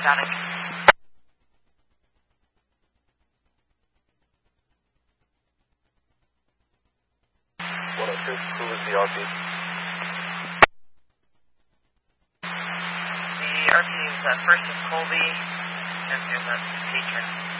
static. 106, who was the RP? The RP is first is Colby, and there's a patron.